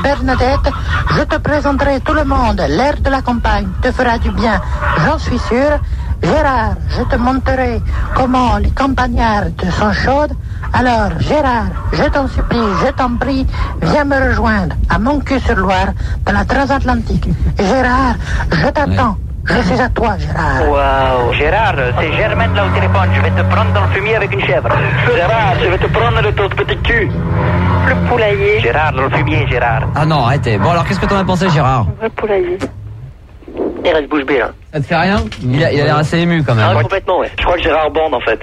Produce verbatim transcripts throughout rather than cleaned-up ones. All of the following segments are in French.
Bernadette, je te présenterai tout le monde. L'air de la campagne te fera du bien, j'en suis sûr. Gérard, je te montrerai comment les campagnardes sont chaudes. Alors, Gérard, je t'en supplie, je t'en prie, viens me rejoindre à Montcuq-sur-Loire, dans la transatlantique. Gérard, je t'attends. Je suis à toi, Gérard. Waouh, Gérard, c'est Germaine là au téléphone. Je vais te prendre dans le fumier avec une chèvre. Gérard, je vais te prendre de ton petit cul. Le poulailler. Gérard, dans le fumier, Gérard. Ah non, arrêtez. Bon, alors, qu'est-ce que t'en as pensé, Gérard? Le poulailler. Il reste bouche bée, là. Ça te fait rien? Il a, il a l'air assez ému, quand même. Ah, complètement, ouais. Je crois que Gérard bande, en fait.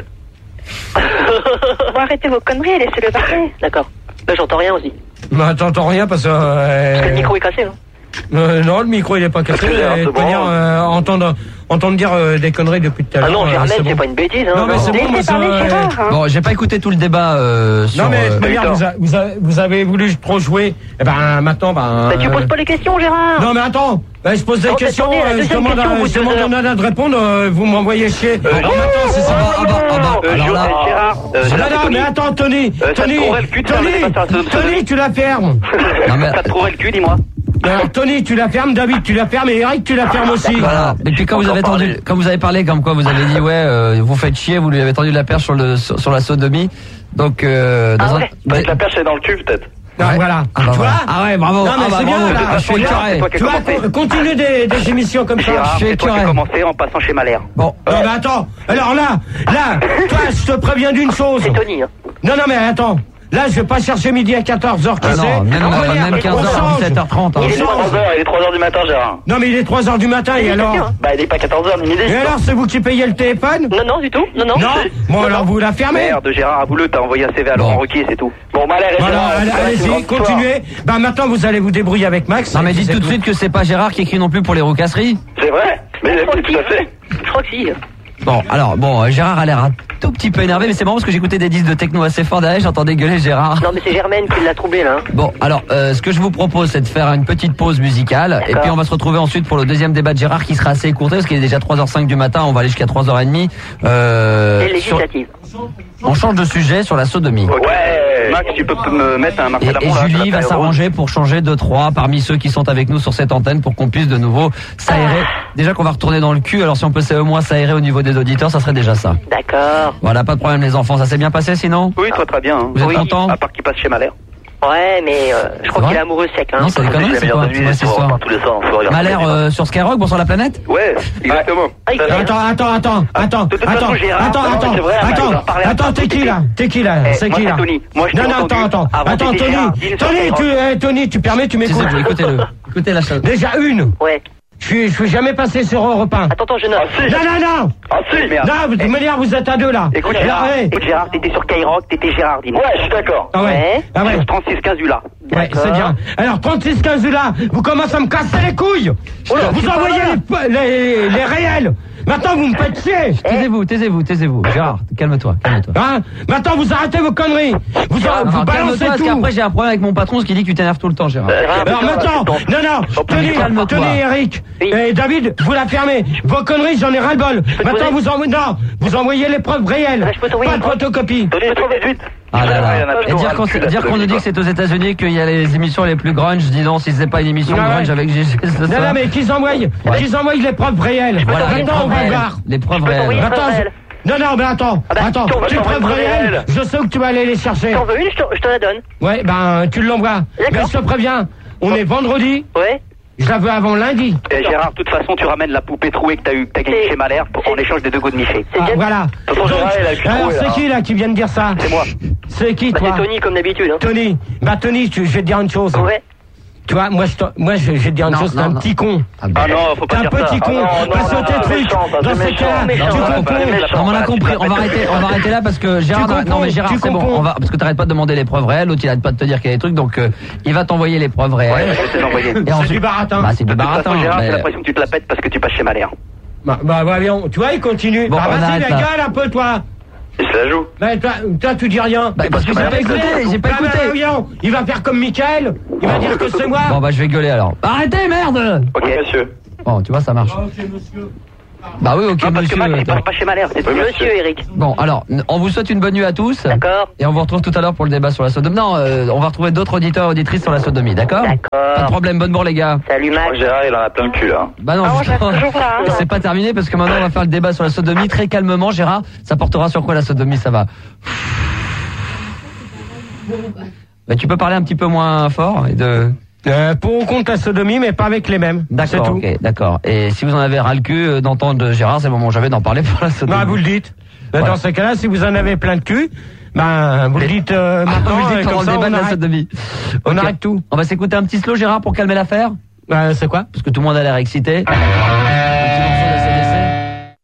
Bon, arrêtez vos conneries et laissez-le parler. D'accord. Là, j'entends rien aussi. Bah, t'entends rien parce que... Euh, Parce que le micro est cassé, non? Euh, non, le micro il est pas cassé. Euh, De toute manière, euh, entendre, entendre dire euh, des conneries depuis tout à l'heure. Ah non, euh, Germaine, c'est c'est bon. pas une bêtise, hein. Non, mais c'est bon, mais ça, euh, Bon, j'ai pas écouté tout le débat euh, sur... Non, mais de toute euh, manière, vous, a- vous, a- vous avez voulu trop jouer. Eh ben, maintenant, ben. Bah, tu euh, poses pas les questions, Gérard. Non, mais attends. Ben, je pose des Non, questions. attendez, la euh, je deuxième demande, question, à- vous je demande deux à Nana de répondre. euh, vous m'envoyez chier. Euh, Alors maintenant, c'est ça. Ah bah, ah bah, Euh, alors Jo- là... euh, Gérard, euh, Non, Gérard, non, Tony. mais attends, Tony. Euh, ça te Tony, trouverait le cul de faire Tony, des passages de- Tony, tu la fermes. Non, mais- Ça te trouverait le cul, dis-moi. Alors, Tony, tu la fermes. David, tu la fermes. Et Eric, tu la fermes aussi. Voilà. Et puis quand vous Encore avez tendu, parler. quand vous avez parlé comme quoi vous avez dit ouais, euh, vous faites chier, vous lui avez tendu la perche sur le sur, sur la sodomie. Donc euh, dans Ah un- ouais. Peut-être la perche est dans le cul, peut-être. Ah, Ouais. voilà. Ah bah tu voilà. vois Ah ouais, bravo. Non, mais Ah bah c'est bien, bravo. là. Ah, je suis Gérard, écœuré. c'est toi qui Tu vois, commencé. co- continue des, des émissions comme ça. Gérard, je suis c'est toi qui as écœuré. commencé en passant chez Malher. Bon, Non, mais attends. Alors là, là, toi, je te préviens d'une chose. C'est Tony, hein. Non, non, mais attends. Là, je vais pas chercher midi à quatorze heures, tu ah sais. non, même, On va dire, même quinze on heures, change. dix-sept heures trente. hein. On Il est change. trois heures, il est trois heures du matin, Gérard. Non, mais il est trois heures du matin, et alors? Bah, il est pas quatorze heures ni midi. Et alors, c'est vous qui payez le téléphone? Non, non, du tout. Non, non. Non? Bon, alors vous la fermez? Merde, Gérard, avoue-le, t'as envoyé un C V à Laurent Ruquier, c'est tout. Bon, Malher et Voilà, Gérard, allez- ça va être une allez-y, grande histoire. continuez. Bah, maintenant, vous allez vous débrouiller avec Max. Non mais dites C'est tout de tout. suite que c'est pas Gérard qui écrit non plus pour les roucasseries. C'est vrai? Mais Je crois tout à que si. fait. Je crois que si. Bon, alors bon, euh, Gérard a l'air un tout petit peu énervé, mais c'est marrant parce que j'écoutais des disques de techno assez fort derrière, j'entendais gueuler Gérard. Non, mais c'est Germaine qui l'a troublé, là. hein. Bon, alors, euh, ce que je vous propose, c'est de faire une petite pause musicale, et D'accord. puis on va se retrouver ensuite pour le deuxième débat de Gérard qui sera assez écourté, parce qu'il est déjà trois heures cinq du matin, on va aller jusqu'à trois heures trente. Euh, Et sur- législative. on change de sujet sur la sodomie. Ouais. Max, tu peux me mettre un Et, Marcel et Amont, là, Julie sur la va période s'arranger pour changer de trois parmi ceux qui sont avec nous sur cette antenne pour qu'on puisse de nouveau s'aérer. Déjà qu'on va retourner dans le cul, alors si on peut au moins s'aérer au niveau des auditeurs, ça serait déjà ça. D'accord. Voilà, pas de problème les enfants, ça s'est bien passé sinon? Oui, toi, très bien. Hein. Vous êtes Oui. contents? À part qu'il passe chez Malher. Ouais, mais euh, je crois vrai qu'il est amoureux sec, hein. Non, c'est des conneries, c'est quoi? C'est quoi cette histoire? tous les soirs, on se regarde. Malher euh, sur Skyrock, bonsoir la planète? Ouais, exactement. Ah, il fait- Attends, attends, attends, attends, De toute attends, façon, Gérard, attends, non, attends, c'est vrai, Max, on attends, en parlait attends, après, t'es qui là? T'es qui là? Eh, C'est moi, qui c'est là? Tony. Moi, je Non, t'ai non, attends, entendu. attends, Avant, attends, t'étais Tony, Gérard, dis-le sur Tony, Skyrock. tu, eh, Tony, tu permets, tu C'est m'écoutes? ça, écoutez-le. Écoutez la chose. Déjà une. Ouais. Je suis, je suis jamais passé sur Europe un. Attends, attends, je note. Ah, si. Non, non, non. Ah, si, merde. Non, de toute manière, vous êtes à deux là. Écoute, Alors, Gérard, hey. écoute, Gérard, t'étais sur Skyrock, t'étais Gérard, dis-moi. Ouais, je suis d'accord. Ah ouais. Ah ouais. Sur trente-six quinze là. Ouais, c'est bien. Alors, trente-six quinze là, vous commencez à me casser les couilles. Vous envoyez les, les, les réels. Maintenant, vous me faites chier. Taisez-vous, taisez-vous, taisez-vous. Gérard, calme-toi, calme-toi. Hein? Maintenant, vous arrêtez vos conneries. Vous, Gérard, vous non, balancez calme-toi, parce tout. qu'après j'ai un problème avec mon patron, ce qui dit que tu t'énerves tout le temps, Gérard. Alors maintenant, non, non, Tony, calme-toi. Tony, Eric, Oui. et David, vous la fermez. Vos conneries, j'en ai ras-le-bol. Maintenant, poser- vous envoyez, non, vous envoyez les preuves réelles. Ah, je peux t'envoyer Pas de une preuve photocopie. Tony, dix-huit. Ah là là. Il y en a Et plutôt dire ras qu'on le cul, là, dire qu'on nous dit que c'est aux États-Unis qu'il y a les émissions les plus grunge, dis donc, si c'est pas une émission Ah ouais. grunge avec Gégé ce Non, soir. non, mais qu'ils envoient, qu'ils envoient les preuves réelles. Voilà, les Maintenant, on preuves va réelles. voir. Les preuves peux t'envoyer réelles. une Attends, preuve je- réelle. non, non, mais attends, Ah bah, attends, t'en- tu t'en- preuves t'en- réelles, je sais où tu vas aller les chercher. T'en veux une, je te, je te la donne. Ouais, ben, tu l'envoies. Mais D'accord. je te préviens, on est vendredi, Ouais. je la veux avant lundi. Eh, Gérard, de toute façon, tu ramènes la poupée trouée que t'as eu, que t'as gagnée C'est- chez Malher pour- en c'est- échange des deux goûts de Miché. C'est Ah, Jen- voilà. toute façon, Donc, Gérard, il a eu alors, troué, c'est là. qui là qui vient de dire ça? C'est moi. C'est qui, Bah, toi? c'est Tony, comme d'habitude. Hein. Tony. Bah, Tony, tu- je vais te dire une chose. Ouais. Tu vois, moi, je, te- moi, je, je vais te dire une Non, chose, t'es non, un non. petit con. Ah non, faut T'es pas un dire ça. petit con. Ah non, non, Parce non, que tes non, trucs, méchant, ça, dans c'est ces méchant. cas-là, méchant. tu Non, comprends. pas les méchants. Non, mais on a tu compris, on va t'appelles arrêter, méchant. on va arrêter là parce que Gérard, Tu non mais comprends, Gérard, tu c'est bon, comprends. on va, parce que t'arrêtes pas de demander les preuves réelles, l'autre il arrête pas de te dire qu'il y a des trucs, donc euh, il va t'envoyer les preuves réelles. Ouais, je vais te les envoyer. Et C'est ensuite- du baratin. Bah c'est du De toute baratin. façon, Gérard, mais- j'ai l'impression que tu te la pètes parce que tu passes chez Malher. Bah, bah, voyons. Tu vois, il continue. Bon, bah, on vas-y, arrête la là. gueule un peu, toi. Il se la joue. Bah, toi, toi, tu dis rien. Bah, parce que j'ai pas écouté, j'ai pas Bah, bah, écouté. voyons. Il va faire comme Michael. Il va dire que c'est moi. Bon bah je vais gueuler alors. Arrêtez merde. Ok, monsieur. Bon tu vois ça marche. Ok, monsieur. Bah oui, ok, Non, parce que monsieur. Max, il attends. passe pas chez Malher, c'est tout. Monsieur Eric. Bon, alors, n- on vous souhaite une bonne nuit à tous. D'accord. Et on vous retrouve tout à l'heure pour le débat sur la sodomie. Non, euh, on va retrouver d'autres auditeurs et auditrices sur la sodomie, d'accord? Pas de D'accord. problème, bonne bourre les gars. Salut Max. Gérard, il en a plein le cul, là. Bah non, Ah, moi, justement, je reste toujours là, hein. c'est pas terminé parce que maintenant on va faire le débat sur la sodomie très calmement. Gérard, ça portera sur quoi la sodomie? Ça va. Bah, tu peux parler un petit peu moins fort et de... Euh, pour ou contre la sodomie, mais pas avec les mêmes. C'est D'accord, tout. ok, d'accord. Et si vous en avez ras le cul euh, d'entendre Gérard, c'est le moment jamais d'en parler pour la sodomie. Bah, vous le dites. Voilà. Dans ce cas-là, si vous en avez plein de cul, ben, vous le dites euh, Ah, maintenant, vous le et dites pendant comme le ça, débat on de la arrête. sodomie. On Ok. arrête tout. On va s'écouter un petit slow, Gérard, pour calmer l'affaire? Euh, c'est quoi? Parce que tout le monde a l'air excité.